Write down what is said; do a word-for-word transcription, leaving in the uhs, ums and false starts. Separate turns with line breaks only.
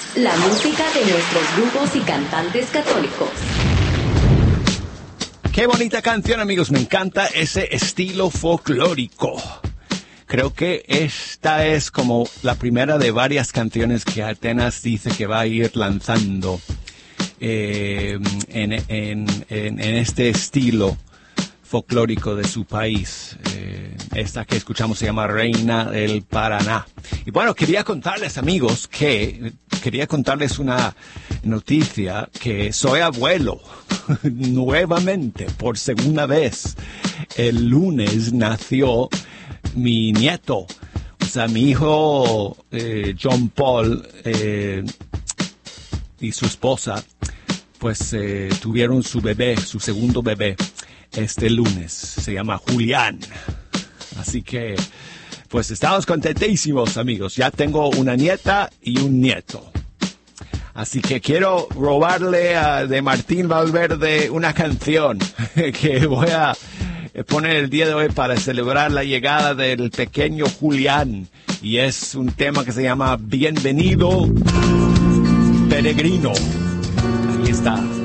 La música de nuestros grupos y cantantes católicos.
Qué bonita canción, amigos. Me encanta ese estilo folclórico. Creo que esta es como la primera de varias canciones que Atenas dice que va a ir lanzando eh, en, en, en, en este estilo folclórico de su país. Eh, esta que escuchamos se llama Reina del Paraná. Y bueno, quería contarles, amigos, que quería contarles una noticia, que soy abuelo nuevamente, por segunda vez. El lunes nació mi nieto, o sea, mi hijo eh, John Paul eh, y su esposa, pues eh, tuvieron su bebé, su segundo bebé, este lunes. Se llama Julián. Así que, pues estamos contentísimos, amigos. Ya tengo una nieta y un nieto. Así que quiero robarle a, de Martín Valverde una canción que voy a poner el día de hoy para celebrar la llegada del pequeño Julián. Y es un tema que se llama Bienvenido Peregrino. Ahí está.